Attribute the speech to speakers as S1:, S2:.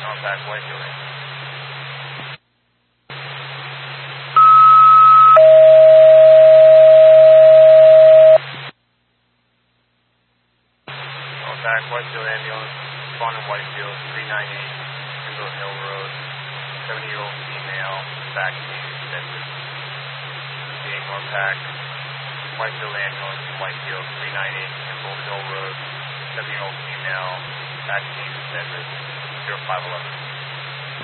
S1: Contact Whitefield Ambulance. Contact Whitefield Ambulance, responding Whitefield, 398, Kimberly Hill Road, 70-year-old female, vaccinated, deadly. North Pack, Whitefield Ambulance, Whitefield, 398, Kimberly Hill Road, 70-year-old female, vaccinated, deadly, 0511.